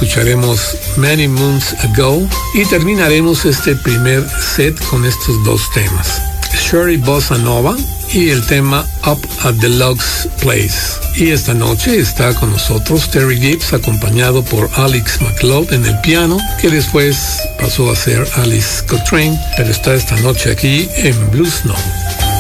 escucharemos Many Moons Ago y terminaremos este primer set con estos dos temas, Sherry Bossa Nova y el tema Up at the Logs Place. Y esta noche está con nosotros Terry Gibbs, acompañado por Alex McLeod en el piano, que después pasó a ser Alice Coltrane, pero está esta noche aquí en Blues Note.